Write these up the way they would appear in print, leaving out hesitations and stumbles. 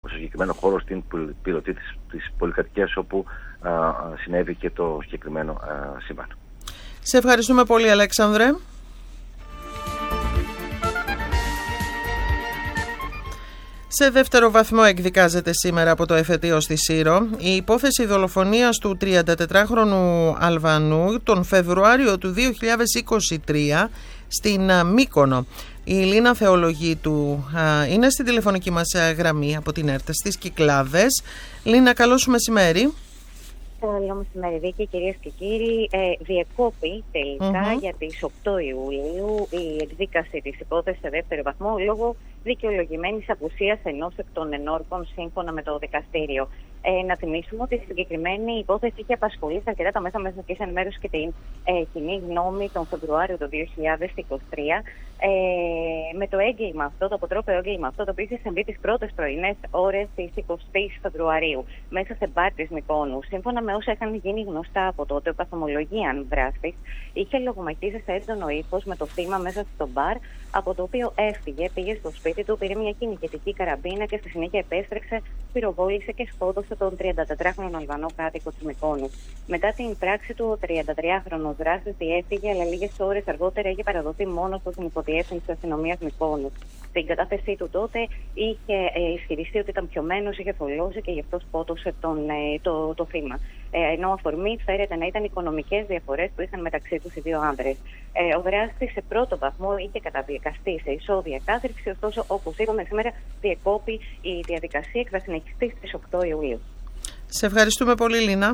στο συγκεκριμένο χώρο στην πυρωτή της πολυκατοικίας όπου συνέβη και το συγκεκριμένο σύμπαν. Σε ευχαριστούμε πολύ, Αλέξανδρε. Σε δεύτερο βαθμό εκδικάζεται σήμερα από το εφετείο στη Σύρο η υπόθεση δολοφονίας του 34χρονου Αλβανού τον Φεβρουάριο του 2023 στην Μύκονο. Η Λίνα Θεολογίτου είναι στην τηλεφωνική μας γραμμή από την ΕΡΤ στις Κυκλάδες. Λίνα, καλό σου μεσημέρι. Καλό μεσημέρι, Βίκη, κυρίες και κύριοι. Διεκόπη τελικά για τις 8 Ιουλίου η εκδίκαση της υπόθεσης σε δεύτερο βαθμό λόγω δικαιολογημένης απουσίας ενός εκ των ενόρκων σύμφωνα με το δικαστήριο. Να θυμίσουμε ότι η συγκεκριμένη υπόθεση είχε απασχολήσει αρκετά τα μέσα μαζικής ενημέρωσης και την κοινή γνώμη τον Φεβρουάριο του 2023 με το έγκλημα αυτό, το αποτρόπαιο έγκλημα αυτό, το οποίο είχε συμβεί τις πρώτες πρωινές ώρες της 20ης Φεβρουαρίου μέσα σε μπαρ της Μυκόνου. Σύμφωνα με όσα είχαν γίνει γνωστά από τότε, ο παθομολογίαν δράστης είχε λογομαχήσει σε έντονο ύφος με το θύμα μέσα στο μπαρ, από το οποίο έφυγε, πήγε στο σπίτι του, πήρε μια κυνηγετική καραμπίνα και στη συνέχεια επέστρεψε, πυροβόλησε και σκότωσε τον 34χρονο Αλβανό κάτοικο της Μυκόνου. Μετά την πράξη του, ο 33χρονος δράστης διέφυγε, αλλά λίγες ώρες αργότερα είχε παραδοθεί μόνος του στην υποδιεύθυνση της αστυνομίας Μυκόνου. Στην κατάθεσή του τότε είχε ισχυριστεί ότι ήταν πιωμένος, είχε θολώσει και γι' αυτό σκότωσε το θύμα. Ενώ αφορμή φέρεται να ήταν οικονομικές διαφορές που είχαν μεταξύ τους οι δύο άνδρες. Ο δράστης σε πρώτο βαθμό είχε καταδικαστεί σε ισόβια κάθριξη, ωστόσο, όπως είπαμε σήμερα, διεκόπη η διαδικασία και θα συνεχιστεί στις 8 Ιουλίου. Σε ευχαριστούμε πολύ, Λίνα.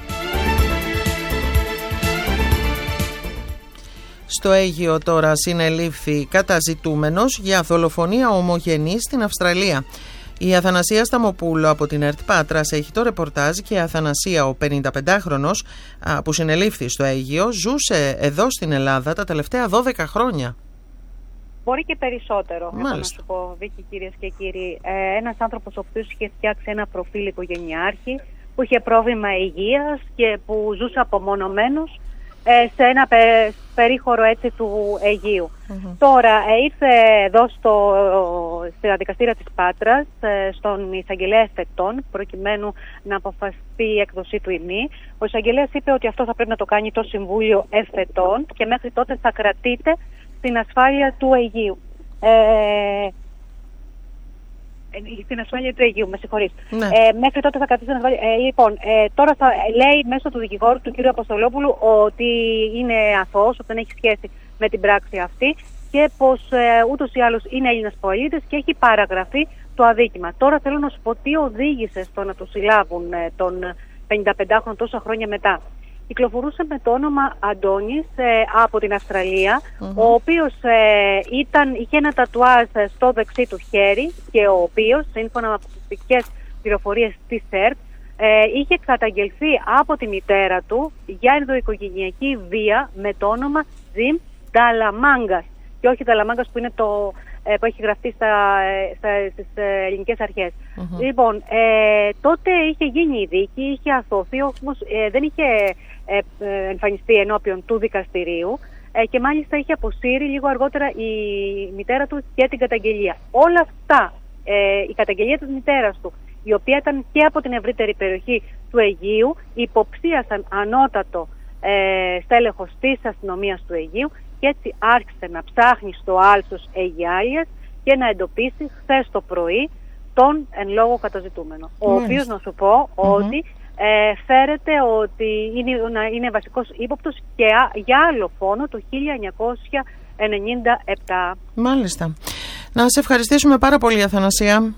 Στο Αίγυο τώρα συνελήφθη καταζητούμενος για δολοφονία ομογενή στην Αυστραλία. Η Αθανασία Σταμοπούλου από την ΕΡΤ Πάτρας έχει το ρεπορτάζ και η Αθανασία, ο 55χρονος που συνελήφθη στο Αίγυο, ζούσε εδώ στην Ελλάδα τα τελευταία 12 χρόνια. Μπορεί και περισσότερο, να σου πω, Βίκη, κυρίες και κύριοι. Ένας άνθρωπος ο οποίος είχε φτιάξει ένα προφίλ οικογενειάρχη, που είχε πρόβλημα υγείας και που ζούσε απομονωμένος σε ένα περίχωρο έτσι του Αιγείου. Τώρα ήρθε εδώ στα δικαστήρια της Πάτρας, στον εισαγγελέα εφετών, προκειμένου να αποφασιστεί η έκδοσή του ή μη. Ο εισαγγελέας είπε ότι αυτό θα πρέπει να το κάνει το Συμβούλιο Εφετών και μέχρι τότε θα κρατείται στην ασφάλεια του Αιγείου. Στην ασφάλεια του Αιγείου, με συγχωρείς. Ναι. Μέχρι τότε θα κρατήσει την ασφάλεια. Τώρα θα λέει μέσω του δικηγόρου του κ. Αποστολόπουλου ότι είναι αθώος, ότι δεν έχει σχέση με την πράξη αυτή και πως ούτως ή άλλως είναι Έλληνας πολίτης και έχει παραγραφεί το αδίκημα. Τώρα θέλω να σου πω τι οδήγησε στο να το συλλάβουν τον 55χρονο τόσα χρόνια μετά. Κυκλοφορούσε με το όνομα Αντώνης από την Αυστραλία, ο οποίος είχε ένα τατουάζ στο δεξί του χέρι και ο οποίος, σύμφωνα με αποδεικτικές πληροφορίες της ΕΡΤ, είχε καταγγελθεί από τη μητέρα του για ενδοοικογενειακή βία με το όνομα Τζιμ Νταλαμάγκας και όχι Νταλαμάγκας που είναι το που έχει γραφτεί στις ελληνικές αρχές. Λοιπόν, τότε είχε γίνει η δίκη, είχε αθώθει, όμως δεν είχε εμφανιστεί ενώπιον του δικαστηρίου και μάλιστα είχε αποσύρει λίγο αργότερα η μητέρα του και την καταγγελία. Όλα αυτά, η καταγγελία της μητέρας του, η οποία ήταν και από την ευρύτερη περιοχή του Αιγείου, υποψίασαν ανώτατο στέλεχος της αστυνομίας του Αιγείου και έτσι άρχισε να ψάχνει στο άλσος Αιγιάλιας και να εντοπίσει χθες το πρωί τον εν λόγω καταζητούμενο. Ο οποίος, να σου πω, ότι φέρεται ότι είναι βασικός ύποπτος και για άλλο φόνο το 1997. Μάλιστα. Να σε ευχαριστήσουμε πάρα πολύ, Αθανασία.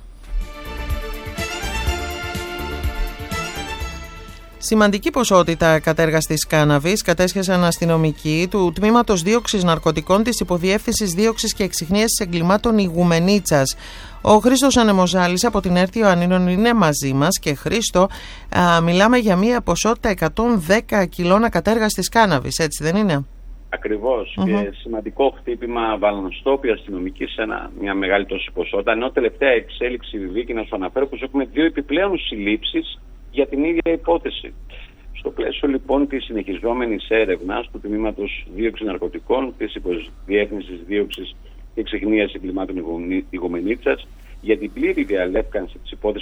Σημαντική ποσότητα κατέργαστης κάναβης κατέσχεσαν αστυνομικοί του Τμήματος Δίωξης Ναρκωτικών της Υποδιεύθυνσης Δίωξης και Εξιχνίασης Εγκλημάτων Ιγουμενίτσας. Ο Χρήστος Ανεμοζάλης από την ΕΡΤ Ιωαννίνων είναι μαζί μας και Χρήστο, μιλάμε για μια ποσότητα 110 κιλών ακατέργαστης κάναβης, έτσι δεν είναι? Ακριβώς. Και σημαντικό χτύπημα βαλανστόπι αστυνομική σε μια μεγάλη τόση ποσότητα. Ενώ τελευταία εξέλιξη, Βίκη, να σου αναφέρω πως έχουμε 2 επιπλέον συλλήψεις για την ίδια υπόθεση. Στο πλαίσιο λοιπόν της συνεχιζόμενης έρευνας του Τμήματος Δίωξης Ναρκωτικών της Υποδιεύθυνσης Δίωξης και Εξιχνίασης Εγκλημάτων Ιγουμενίτσας για την πλήρη διαλεύκανση της υπόθεσης